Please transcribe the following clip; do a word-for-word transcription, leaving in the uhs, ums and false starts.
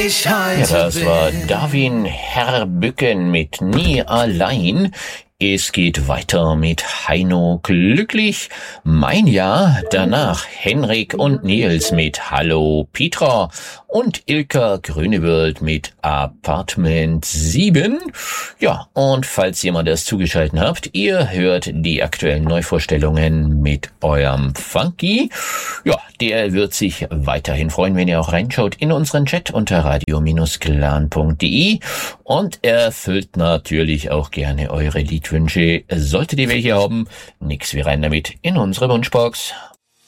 ich heute Ja, das bin. war Darwin Herbücken mit Nie allein. Es geht weiter mit Heino Glücklich, Mein Jahr, danach Henrik und Nils mit Hallo Petra und Ilka Grünewald mit Apartment sieben. Ja, und falls ihr mal das zugeschaltet habt, ihr hört die aktuellen Neuvorstellungen mit eurem Funky. Ja, der wird sich weiterhin freuen, wenn ihr auch reinschaut in unseren Chat unter radio Bindestrich clan punkt de und erfüllt natürlich auch gerne eure Liedwünsche. Solltet ihr welche haben, nix wie rein damit in unsere Wunschbox.